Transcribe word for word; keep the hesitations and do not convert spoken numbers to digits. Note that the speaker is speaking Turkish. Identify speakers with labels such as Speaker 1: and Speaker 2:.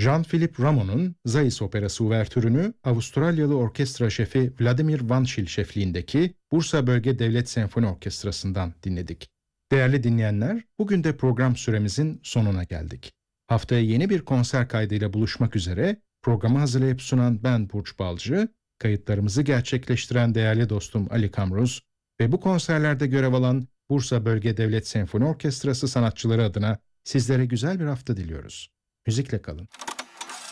Speaker 1: Jean-Philippe Rameau'nun Zais Operası uvertürünü Avustralyalı orkestra şefi Vladimir Vanchil şefliğindeki Bursa Bölge Devlet Senfoni Orkestrası'ndan dinledik. Değerli dinleyenler, bugün de program süremizin sonuna geldik. Haftaya yeni bir konser kaydıyla buluşmak üzere programı hazırlayıp sunan ben Burç Balcı, kayıtlarımızı gerçekleştiren değerli dostum Ali Kamruz ve bu konserlerde görev alan Bursa Bölge Devlet Senfoni Orkestrası sanatçıları adına sizlere güzel bir hafta diliyoruz. Müzikle kalın.